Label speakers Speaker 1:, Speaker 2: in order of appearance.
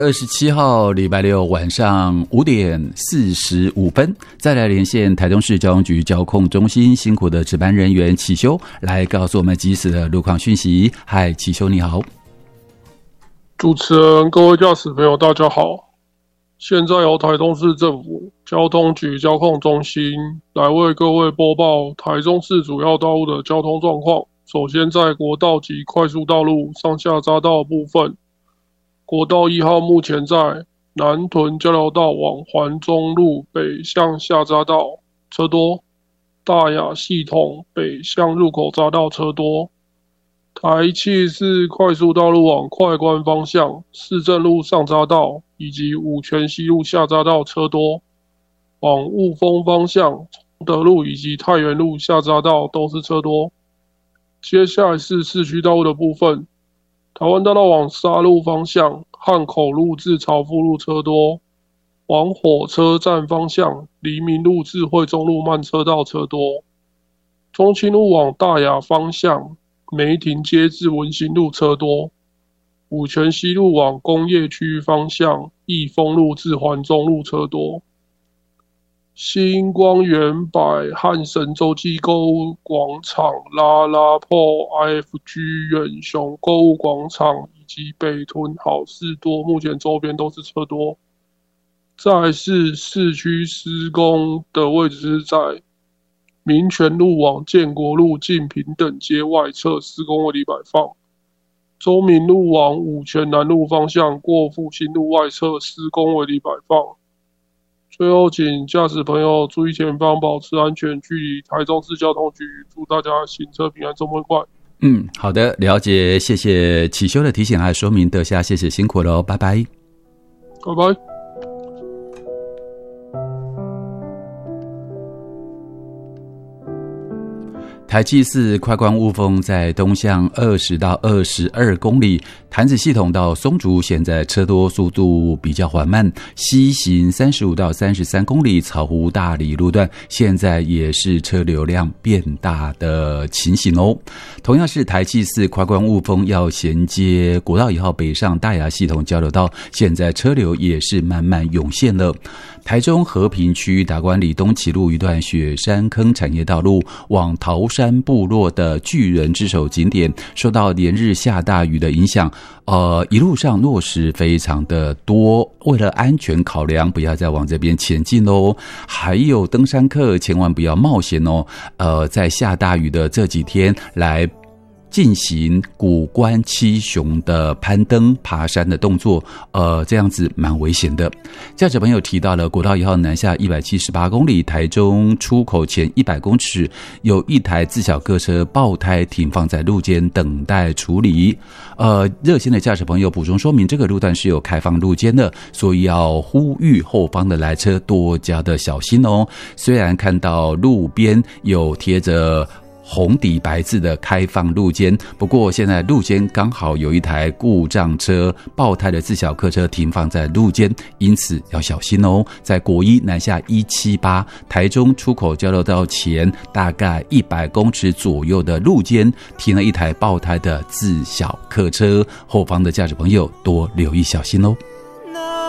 Speaker 1: 27号礼拜六晚上5点45分，再来连线台中市交通局交控中心辛苦的值班人员启修，来告诉我们即时的路况讯息。嗨，启修你好。
Speaker 2: 主持人、各位驾驶朋友大家好，现在由台中市政府交通局交控中心来为各位播报台中市主要道路的交通状况。首先在国道及快速道路上下匝道的部分，国道1号目前在南屯交流道往环中路北向下匝道车多，大雅系统北向入口匝道车多，台七四快速道路往快关方向市政路上匝道以及五权西路下匝道车多，往雾峰方向崇德路以及太原路下匝道都是车多。接下来是市区道路的部分，台湾大道往沙鹿方向汉口路至朝富路车多，往火车站方向黎明路至惠中路慢车道车多，中清路往大雅方向梅亭街至文心路车多，五权西路往工业区方向益丰路至环中路车多，新光园百汉神洲际购物广场、拉拉破 IFG 远雄购物广场以及北屯好事多目前周边都是车多。再来是市区施工的位置是在民权路往建国路近平等街外侧施工位里摆放，周明路往五权南路方向过复兴路外侧施工位里摆放。最后请驾驶朋友注意前方，保持安全距离。台中市交通局祝大家行车平安，周末愉快。
Speaker 1: 好的，了解，谢谢启修的提醒还有说明，阁下谢谢辛苦了，拜拜。
Speaker 2: 拜拜。
Speaker 1: 台七四快关雾峰在东向20到22公里，潭子系统到松竹现在车多，速度比较缓慢。西行35到33公里，草湖大里路段现在也是车流量变大的情形哦。同样是台七四快关雾峰要衔接国道1号北上大雅系统交流道，现在车流也是慢慢涌现了。台中和平区达观里东起路一段雪山坑产业道路往桃山部落的巨人之手景点，受到连日下大雨的影响，一路上落石非常的多，为了安全考量，不要再往这边前进哦。还有登山客千万不要冒险哦，在下大雨的这几天来进行古关七雄的攀登爬山的动作，这样子蛮危险的。驾驶朋友提到了国道1号南下178公里，台中出口前100公尺有一台自小客车爆胎停放在路肩等待处理。热心的驾驶朋友补充说明，这个路段是有开放路肩的，所以要呼吁后方的来车多加的小心哦。虽然看到路边有贴着红底白字的开放路肩，不过现在路肩刚好有一台故障车爆胎的自小客车停放在路肩，因此要小心哦。在国一南下178台中出口交流道前大概100公尺左右的路肩停了一台爆胎的自小客车，后方的驾驶朋友多留意小心哦。